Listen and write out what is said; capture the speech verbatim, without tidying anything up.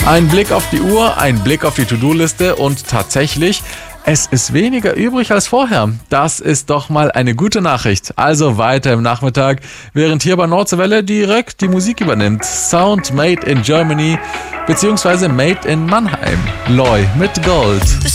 Ein Blick auf die Uhr, ein Blick auf die To-Do-Liste und tatsächlich, es ist weniger übrig als vorher. Das ist doch mal eine gute Nachricht. Also weiter im Nachmittag, während hier bei Nordseewelle direkt die Musik übernimmt. Sound Made in Germany beziehungsweise Made in Mannheim. Loy mit Gold.